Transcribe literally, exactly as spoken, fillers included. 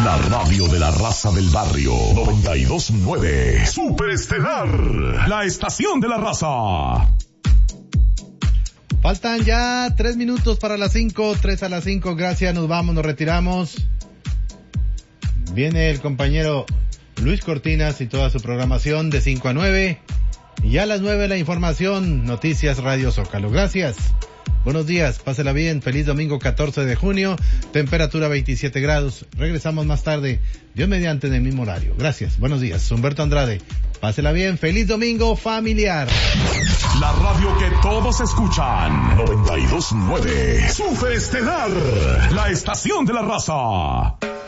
La radio de la raza del barrio. noventa y dos punto nueve. Superestelar. La estación de la raza. Faltan ya tres minutos para las cinco, tres a las cinco. Gracias, nos vamos, nos retiramos. Viene el compañero Luis Cortinas y toda su programación de cinco a nueve. Y a las nueve la información, Noticias Radio Zócalo. Gracias. Buenos días, pásela bien, feliz domingo catorce de junio, temperatura veintisiete grados. Regresamos más tarde, Dios mediante, en el mismo horario. Gracias, buenos días, Humberto Andrade. Pásela bien, feliz domingo familiar. La radio que todos escuchan. noventa y dos punto nueve. Superestelar. La estación de la raza.